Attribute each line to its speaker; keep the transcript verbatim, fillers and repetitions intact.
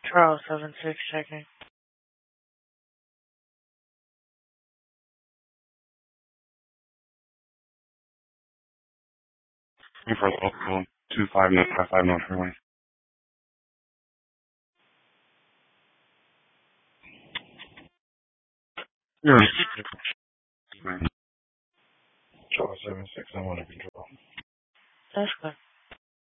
Speaker 1: Charles seven six checking.
Speaker 2: For local two five nine five five North Freeway. Yeah. Charles seven six, I want to control.
Speaker 1: That's good.